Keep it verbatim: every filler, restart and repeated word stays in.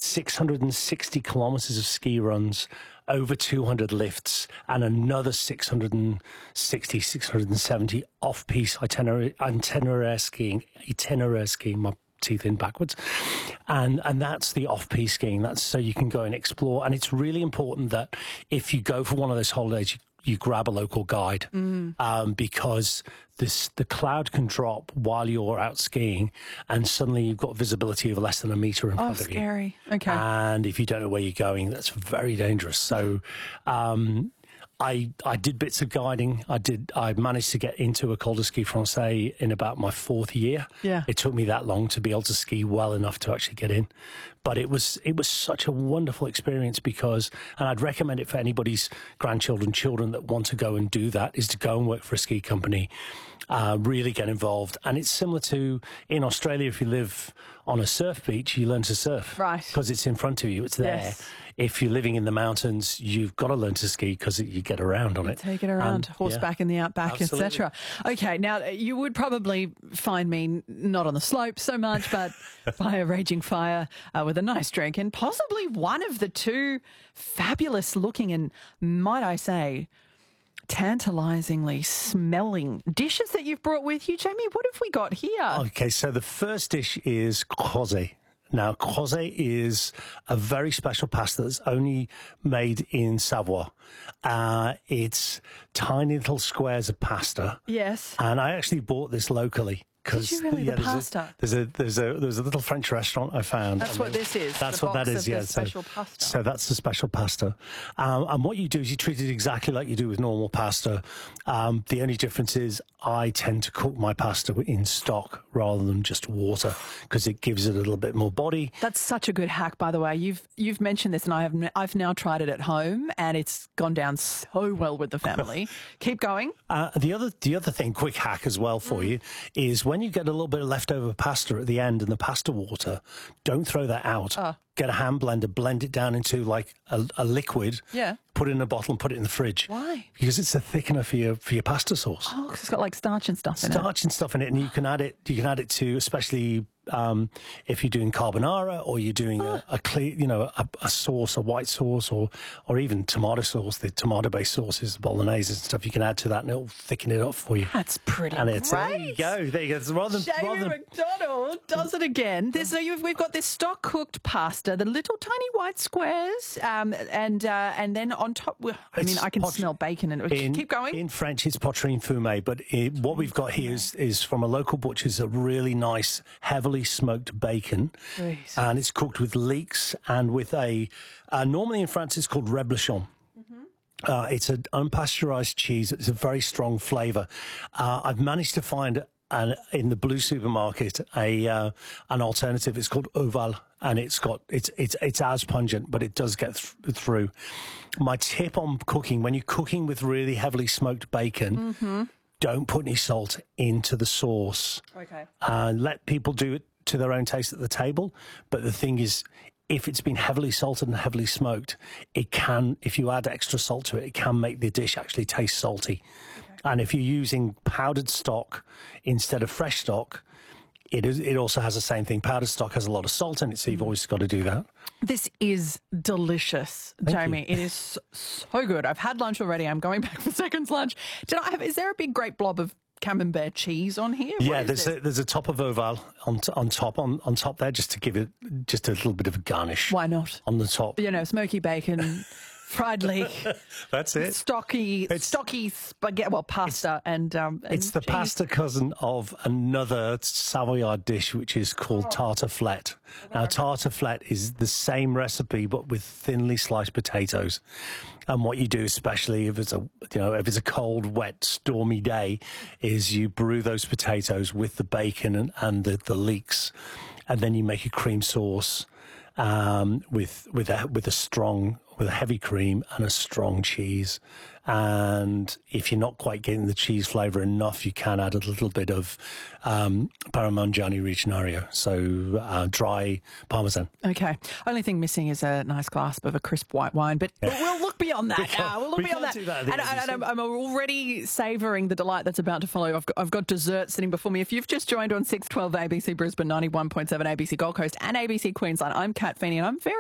six hundred sixty kilometers of ski runs, over two hundred lifts, and another six hundred sixty, six hundred seventy off-piste itinerary, itinerary skiing, itinerary skiing, my teeth in backwards. And and that's the off-piste skiing. That's so you can go and explore. And it's really important that if you go for one of those holidays, you, you grab a local guide, mm. um, because this the cloud can drop while you're out skiing, and suddenly you've got visibility of less than a meter in front oh, of you. Scary. Okay. And if you don't know where you're going, that's very dangerous. So um, I I did bits of guiding. I did. I managed to get into a Col de Ski Francais in about my fourth year. Yeah. It took me that long to be able to ski well enough to actually get in. But it was it was such a wonderful experience because, and I'd recommend it for anybody's grandchildren, children that want to go and do that, is to go and work for a ski company, uh, really get involved. And it's similar to in Australia, if you live on a surf beach, you learn to surf. Right. Because it's in front of you, it's there. Yes. If you're living in the mountains, you've got to learn to ski because you get around on you it. Take it around, and, horseback yeah, in the outback, et cetera. Okay, now you would probably find me not on the slope so much, but by a raging fire uh, with a nice drink, and possibly one of the two fabulous looking and, might I say, tantalizingly smelling dishes that you've brought with you. Jamie, what have we got here? Okay, so the first dish is crozet. Now, crozet is a very special pasta that's only made in Savoie. Uh, it's tiny little squares of pasta. Yes. And I actually bought this locally. Did you really? Yeah, the there's pasta? A, there's a there's a there's a little French restaurant I found. That's what this is. That's the what box that is. Of Yeah, the so, special pasta. So that's the special pasta. Um, and what you do is you treat it exactly like you do with normal pasta. Um, the only difference is I tend to cook my pasta in stock rather than just water because it gives it a little bit more body. That's such a good hack, by the way. You've you've mentioned this, and I have I've now tried it at home, and it's gone down so well with the family. Keep going. Uh, the other the other thing, quick hack as well for mm. you, is when you get a little bit of leftover pasta at the end and the pasta water, don't throw that out. Uh. Get a hand blender, blend it down into like a, a liquid. Yeah. Put it in a bottle and put it in the fridge. Why? Because it's a thickener for your for your pasta sauce. Oh, because it's got like starch and stuff in it. Starch and stuff in it, and you can add it. You can add it to, especially um, if you're doing carbonara or you're doing oh. a, a clear, you know, a, a sauce, a white sauce, or or even tomato sauce. The tomato-based sauces, bolognese and stuff. You can add to that, and it'll thicken it up for you. That's pretty and it's, great. There you go. There you go. It's rather, Jamie rather McDonald does it again. This, so you've, we've got this stock cooked pasta, the little tiny white squares, um, and uh, and then on top. I mean, I can pot- smell bacon and in, keep going. In French, it's poitrine fumée, but it, what we've got here is, is from a local butcher's a really nice, heavily smoked bacon, Jeez. and it's cooked with leeks and with a. Uh, normally in France, it's called reblochon. Mm-hmm. Uh, it's an unpasteurized cheese. It's a very strong flavour. Uh, I've managed to find. And in the blue supermarket, a uh, an alternative. It's called Oval, and it's got it's it's it's as pungent, but it does get th- through. My tip on cooking: when you're cooking with really heavily smoked bacon, mm-hmm. don't put any salt into the sauce. Okay. Uh, let people do it to their own taste at the table. But the thing is, if it's been heavily salted and heavily smoked, it can. If you add extra salt to it, it can make the dish actually taste salty. And if you're using powdered stock instead of fresh stock, it is, it also has the same thing. Powdered stock has a lot of salt in it, so you've always got to do that. This is delicious, Thank Jamie. you. It is so good. I've had lunch already. I'm going back for seconds lunch. Did I have? Is there a big, great blob of camembert cheese on here? Yeah, there's a, there's a top of Oval on t- on top on, on top there, just to give it just a little bit of a garnish. Why not? On the top. You know, smoky bacon. Fried leek. That's it. Stocky, it's, stocky spaghetti, well, pasta and, um, and It's the cheese. pasta cousin of another Savoyard dish, which is called oh. tartiflette. Now, tartiflette is the same recipe, but with thinly sliced potatoes. And what you do, especially if it's a, you know, if it's a cold, wet, stormy day, is you brew those potatoes with the bacon and, and the, the leeks, and then you make a cream sauce um, with with a with a strong. with a heavy cream and a strong cheese. And if you're not quite getting the cheese flavour enough, you can add a little bit of um, Parmigiano Reggiano, so uh, dry Parmesan. Okay. Only thing missing is a nice glass of a crisp white wine, but Yeah. we'll look beyond that We can't- now. We'll look we beyond can't that. do that, and as and you I'm, said. I'm already savouring the delight that's about to follow. I've got, I've got dessert sitting before me. If you've just joined on six twelve A B C Brisbane, ninety-one point seven A B C Gold Coast and A B C Queensland, I'm Kat Feeney, and I'm very